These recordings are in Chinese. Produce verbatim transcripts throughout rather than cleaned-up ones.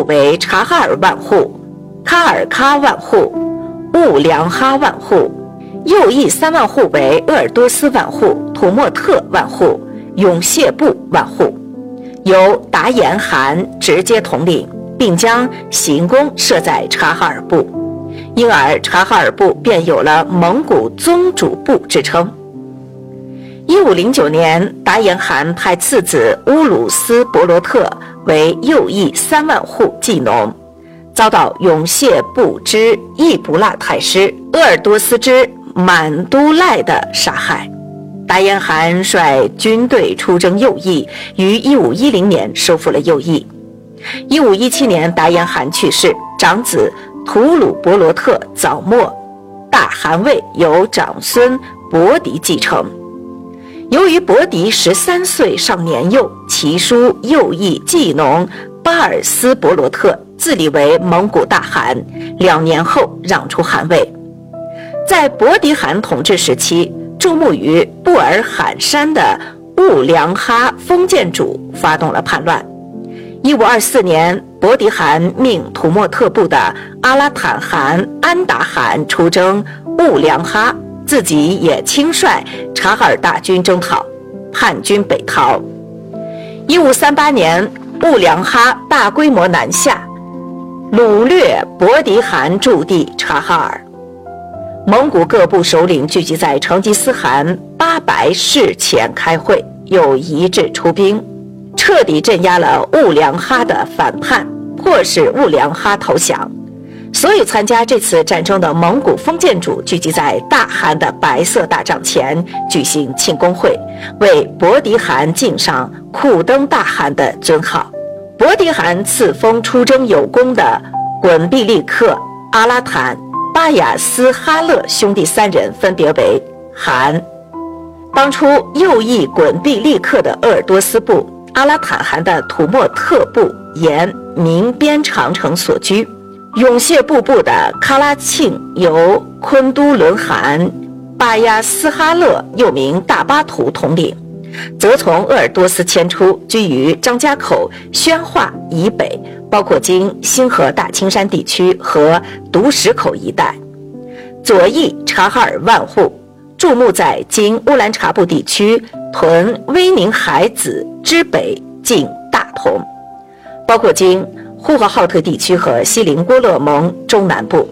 户为察哈尔万户、喀尔喀万户、兀良哈万户，右翼三万户为鄂尔多斯万户、土默特万户、永谢部万户，由达延汗直接统领，并将行宫设在察哈尔部，因而察哈尔部便有了蒙古宗主部之称。一五零九年，达延汗派次子乌鲁斯伯罗特为右翼三万户祭农，遭到永谢部之易卜拉太师、鄂尔多斯之满都赖的杀害。达延汗率军队出征右翼，于一五一零年收复了右翼。一五一七年，达延汗去世，长子吐鲁伯罗特早没，大汗位由长孙伯迪继承。由于伯迪十三岁尚年幼，其叔右翼祭农巴尔斯伯罗特自立为蒙古大汗，两年后让出汗位。在伯迪汗统治时期，驻牧于布尔罕山的兀良哈封建主发动了叛乱。一五二四年，伯迪汗命土默特部的阿拉坦汗安达汗出征兀良哈，自己也亲率察哈尔大军征讨，叛军北逃。一五三八年，兀良哈大规模南下，掳掠伯迪汗驻地察哈尔。蒙古各部首领聚集在成吉思汗八白室前开会，又一致出兵，彻底镇压了兀良哈的反叛，迫使兀良哈投降。所有参加这次战争的蒙古封建主聚集在大汗的白色大帐前举行庆功会，为伯迪汗敬上库登大汗的尊号。伯迪汗赐封出征有功的滚毕利克、阿拉坦、巴雅斯哈勒兄弟三人，分别为汗。当初右翼滚毕利克的鄂尔多斯部、阿拉坦汗的土默特部沿明边长城所居，永谢部部的喀拉庆由昆都伦汗巴亚斯哈勒又名大巴图统领，则从鄂尔多斯迁出，居于张家口、宣化以北，包括今新河大青山地区和独石口一带。左翼察哈尔万户驻牧在今乌兰察布地区屯威宁海子之北近大同，包括今呼和浩特地区和锡林郭勒盟中南部。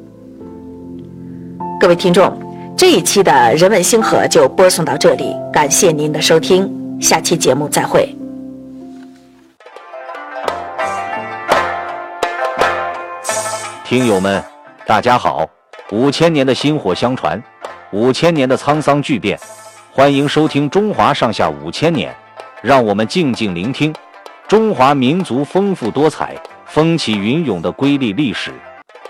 各位听众，这一期的人文星河就播送到这里，感谢您的收听，下期节目再会。 听友们，大家好！五千年的薪火相传，五千年的沧桑巨变，欢迎收听《中华上下五千年》，让我们静静聆听中华民族丰富多彩、风起云涌的瑰丽历史。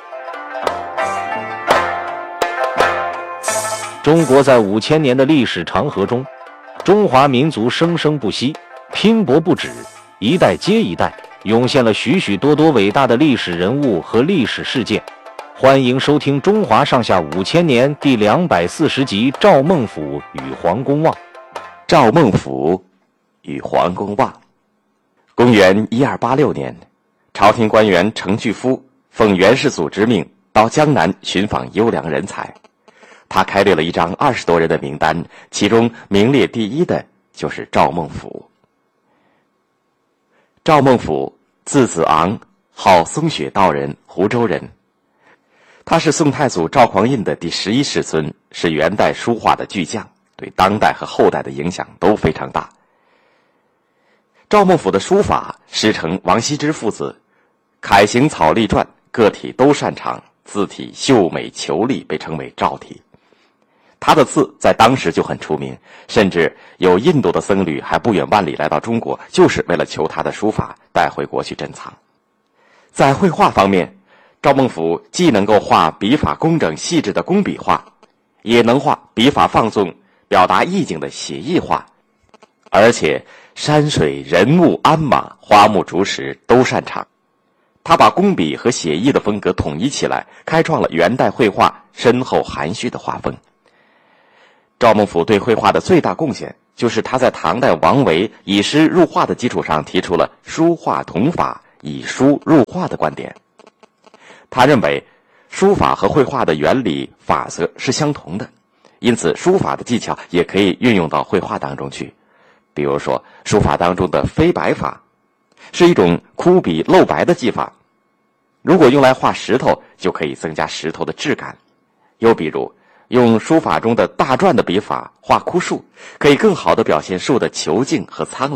中国在五千年的历史长河中，中华民族生生不息，拼搏不止，一代接一代，涌现了许许多多伟大的历史人物和历史事件。欢迎收听《中华上下五千年》第两百四十集《赵孟俯与黄公望》。 赵孟俯与黄公望。公元一二八六年，朝廷官员程巨夫奉元世祖之命到江南寻访优良人才。他开列了一张二十多人的名单，其中名列第一的就是赵孟俯。赵孟俯字子昂，号松雪道人，湖州人。他是宋太祖赵匡胤的第十一世孙，是元代书画的巨匠，对当代和后代的影响都非常大。赵孟俯的书法师承王羲之父子，楷行草隶篆个体都擅长，字体秀美遒丽，被称为赵体。他的字在当时就很出名，甚至有印度的僧侣还不远万里来到中国，就是为了求他的书法带回国去珍藏。在绘画方面，赵孟俯既能够画笔法工整细致的工笔画，也能画笔法放纵表达意境的写意画，而且山水人物鞍马花木竹石都擅长。他把工笔和写意的风格统一起来，开创了元代绘画深厚含蓄的画风。赵孟俯对绘画的最大贡献，就是他在唐代王维以诗入画的基础上提出了书画同法， 以书入画的观点。他认为书法和绘画的原理法则是相同的，因此书法的技巧也可以运用到绘画当中去。比如说书法当中的飞白法是一种枯笔露白的技法，如果用来画石头就可以增加石头的质感。又比如用书法中的大篆的笔法画枯树，可以更好地表现树的遒劲和苍